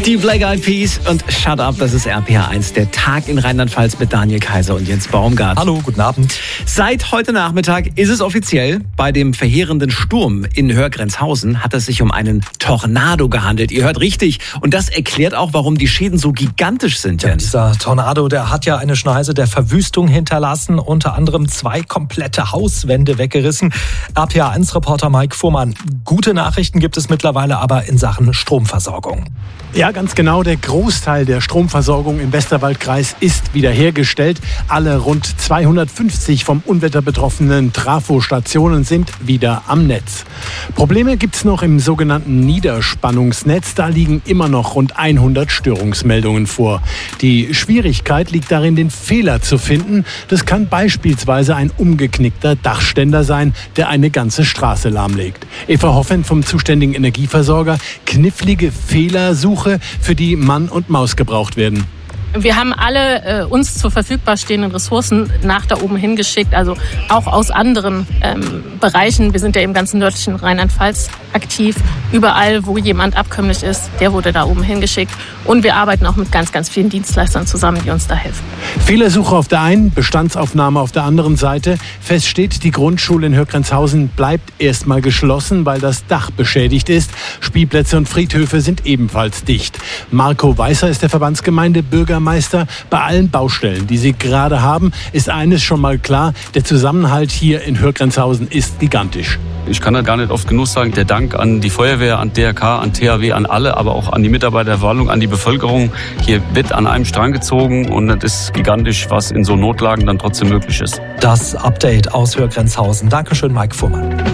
Die Black Eyed Peas und Shut Up, das ist RPA 1, der Tag in Rheinland-Pfalz mit Daniel Kaiser und Jens Baumgart. Hallo, guten Abend. Seit heute Nachmittag ist es offiziell. Bei dem verheerenden Sturm in Hörgrenzhausen hat es sich um einen Tornado gehandelt. Ihr hört richtig. Und das erklärt auch, warum die Schäden so gigantisch sind, Jens. Dieser Tornado, der hat ja eine Schneise der Verwüstung hinterlassen, unter anderem 2 komplette Hauswände weggerissen. RPA 1-Reporter Mike Fuhrmann. Gute Nachrichten gibt es mittlerweile aber in Sachen Stromversorgung. Ja, ganz genau. Der Großteil der Stromversorgung im Westerwaldkreis ist wiederhergestellt. Alle rund 250 vom Unwetter betroffenen Trafostationen sind wieder am Netz. Probleme gibt's noch im sogenannten Niederspannungsnetz. Da liegen immer noch rund 100 Störungsmeldungen vor. Die Schwierigkeit liegt darin, den Fehler zu finden. Das kann beispielsweise ein umgeknickter Dachständer sein, der eine ganze Straße lahmlegt. Eva Hoffen vom zuständigen Energieversorger: knifflige Fehlersuche, für die Mann und Maus gebraucht werden. Wir haben alle uns zur verfügbar stehenden Ressourcen nach da oben hingeschickt, also auch aus anderen Bereichen. Wir sind ja im ganzen nördlichen Rheinland-Pfalz aktiv. Überall, wo jemand abkömmlich ist, der wurde da oben hingeschickt. Und wir arbeiten auch mit ganz, ganz vielen Dienstleistern zusammen, die uns da helfen. Fehlersuche auf der einen, Bestandsaufnahme auf der anderen Seite. Fest steht, die Grundschule in Hörgrenzhausen bleibt erstmal geschlossen, weil das Dach beschädigt ist. Spielplätze und Friedhöfe sind ebenfalls dicht. Marco Weißer ist der Verbandsgemeinde Bürgermeister. Bei allen Baustellen, die sie gerade haben, ist eines schon mal klar: der Zusammenhalt hier in Hörgrenzhausen ist gigantisch. Ich kann da gar nicht oft genug sagen, der Dank an die Feuerwehr, an DRK, an THW, an alle, aber auch an die Mitarbeiter der Verwaltung, an die Bevölkerung. Hier wird an einem Strang gezogen und das ist gigantisch, was in so Notlagen dann trotzdem möglich ist. Das Update aus Hörgrenzhausen. Dankeschön, Mike Fuhrmann.